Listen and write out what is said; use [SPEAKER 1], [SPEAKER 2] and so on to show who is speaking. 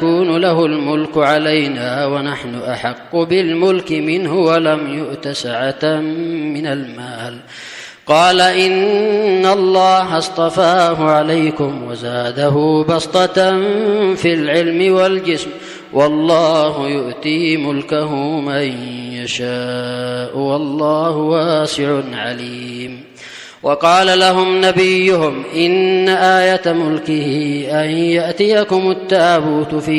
[SPEAKER 1] يكون له الملك علينا ونحن أحق بالملك منه ولم يؤت سعة من المال. قال إن الله اصطفاه عليكم وزاده بسطة في العلم والجسم والله يؤتي ملكه من يشاء والله واسع عليم. وقال لهم نبيهم إن آية ملكه أن يأتيكم التابوت فيه